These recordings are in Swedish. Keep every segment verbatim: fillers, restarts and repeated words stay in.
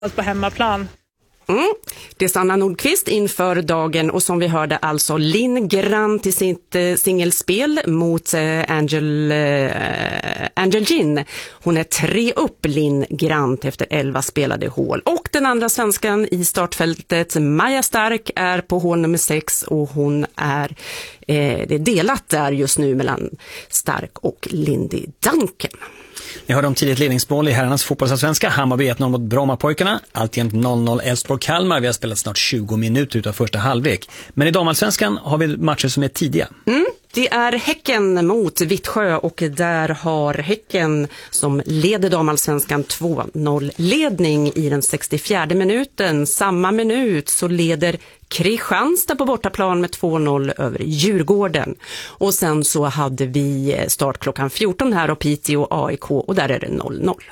på hemmaplan. Mm. Det är Sanna Nordqvist inför dagen och som vi hörde alltså Linn Grant till sitt eh, singelspel mot eh, Angel, eh, Angel Gin. Hon är tre upp Linn Grant efter elva spelade hål. Och den andra svenskan i startfältet, Maja Stark, är på hål nummer sex och hon är eh, det är delat där just nu mellan Stark och Lindy Duncan. Ni hörde om tidigt ledningsmål i herrarnas fotbollsallsvenska. Hammarby ett noll mot Brommapojkarna. Alltjämt noll noll Elfsborg-Kalmar. Vi har spelat snart tjugo minuter utav första halvlek. Men i damallsvenskan har vi matcher som är tidiga. Mm, det är Häcken mot Vittsjö och där har Häcken som leder damallsvenskan två noll ledning i den sextiofjärde minuten. Samma minut så leder Kristianstad på bortaplan med två noll över Djurgården. Och sen så hade vi start klockan fjorton här och Piteå A I K och där är det noll noll.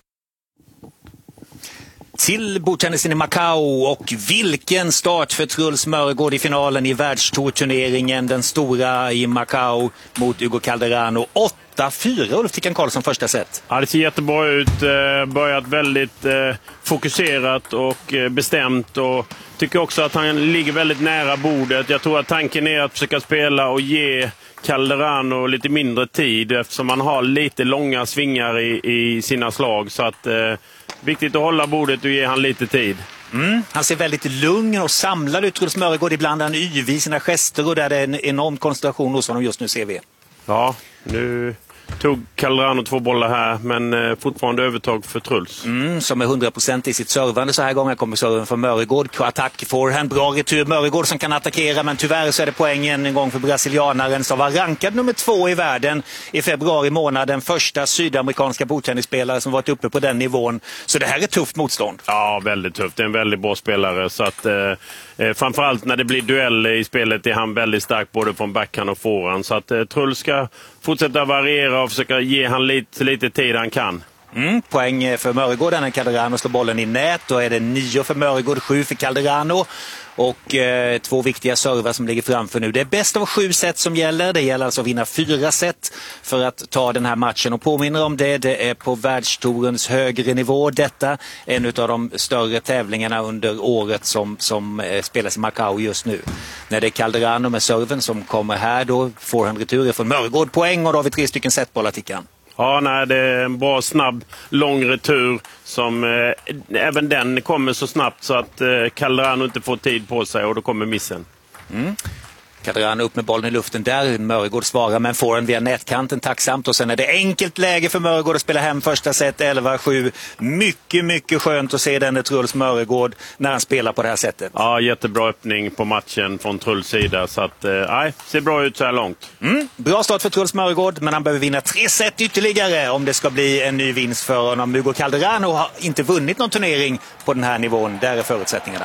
Till bordtennisen i Macao och vilken start för Truls Mörgård i finalen i världstourturneringen, den stora i Macao mot Hugo Calderano. åtta fyra Ulf Tickan Karlsson första set. Ja, det ser jättebra ut. Börjat väldigt fokuserat och bestämt och tycker också att han ligger väldigt nära bordet. Jag tror att tanken är att försöka spela och ge Calderano lite mindre tid eftersom han har lite långa svingar i, i sina slag. Så att eh, viktigt att hålla bordet och ge han lite tid. Mm. Han ser väldigt lugn och samlad ut, Truls Mörgård. Ibland han yvig i sina gester och där det är en enorm koncentration hos honom just nu, ser vi. Ja, nu tog Calderano två bollar här, men eh, fortfarande övertag för Truls. Mm, som är hundra procent i sitt servande så här gånger kommer serven för Mörgård. Attack forehand, bra retur. Mörgård som kan attackera, men tyvärr så är det poängen en gång för brasilianaren som var rankad nummer två i världen i februari månad. Den första sydamerikanska bordtennisspelare som varit uppe på den nivån. Så det här är tufft motstånd. Ja, väldigt tufft. Det är en väldigt bra spelare. Så att, eh, framförallt när det blir duell i spelet är han väldigt stark både från backhand och forehand. Så att eh, Truls ska fortsätta variera och försöka ge han lite, lite tid han kan. Mm, poäng för Mörgård när Calderano slår bollen i nät. Då är det nio för Mörgård, sju för Calderano. Och eh, två viktiga servar som ligger framför nu. Det är bäst av sju set som gäller. Det gäller alltså att vinna fyra set för att ta den här matchen. Och påminner om det, det är på världstourens högre nivå. Detta är en av de större tävlingarna under året som, som eh, spelas i Macao just nu. När det är Calderano med serven som kommer här, då får han returer från Mörgård poäng och då har vi tre stycken setbollar, Tickan. Ja, nej, det är en bra, snabb, lång retur som eh, även den kommer så snabbt så att eh, Calderano inte får tid på sig och då kommer missen. Mm. Calderano upp med bollen i luften där. Mörgård svarar men får en via nätkanten tacksamt och sen är det enkelt läge för Mörgård att spela hem första set elva sju. Mycket, mycket skönt att se den Truls Mörgård när han spelar på det här sättet. Ja, jättebra öppning på matchen från Truls sida så att, eh, nej, ser bra ut så här långt. Mm. Bra start för Truls Mörgård men han behöver vinna tre set ytterligare om det ska bli en ny vinst för honom. Hugo Calderano har inte vunnit någon turnering på den här nivån. Där är förutsättningarna.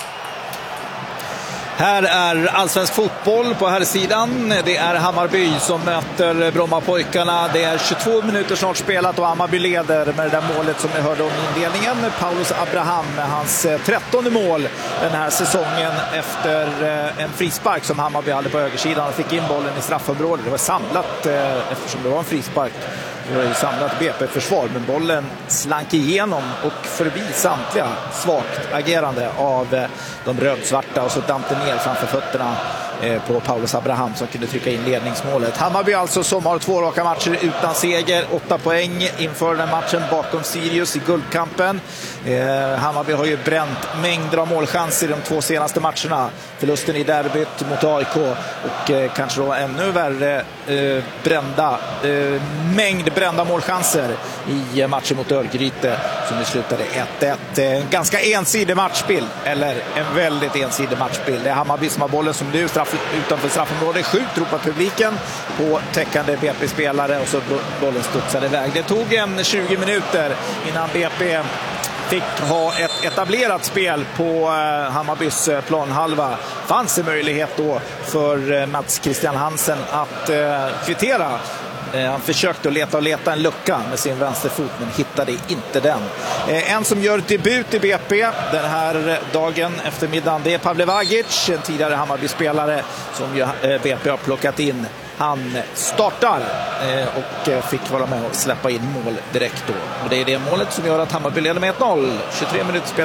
Här är allsvensk fotboll på här sidan. Det är Hammarby som möter Brommapojkarna. Det är tjugotvå minuter snart spelat och Hammarby leder med det där målet som ni hörde om i inledningen. Paulus Abraham med hans trettonde mål den här säsongen efter en frispark som Hammarby hade på högersidan och fick in bollen i straffområdet. Det var samlat eftersom det var en frispark. Det var ju samlat B P-försvar men bollen slank igenom och förbi samtliga svagt agerande av de rödsvarta och så dampte ner framför fötterna på Paulus Abraham som kunde trycka in ledningsmålet. Hammarby alltså som har två raka matcher utan seger, åtta poäng inför den matchen bakom Sirius i guldkampen. Eh, Hammarby har ju bränt mängder av målchanser i de två senaste matcherna. Förlusten i derbyt mot A I K och eh, kanske då ännu värre eh, brända, eh, mängd brända målchanser i eh, matchen mot Örgryte som nu slutade ett ett. En eh, ganska ensidig matchbild, eller en väldigt ensidig matchbild. Det är Hammarby som har bollen som nu straff, utanför straffområdet. Sjukt ropar publiken på täckande B P-spelare och så bollen studsade iväg. Det tog en tjugo minuter innan B P fick ha ett etablerat spel på eh, Hammarbys eh, planhalva. Fanns det möjlighet då för eh, Mats Christian Hansen att eh, kvittera. Eh, han försökte att leta och leta en lucka med sin vänsterfot men hittade inte den. Eh, en som gör debut i B P den här dagen eftermiddagen, det är Pavle Vagic, en tidigare Hammarby-spelare som ju, eh, B P har plockat in Han startar och fick vara med och släppa in mål direkt då. Och det är det målet som gör att Hammarby leder med ett noll. tjugotre minuter spel.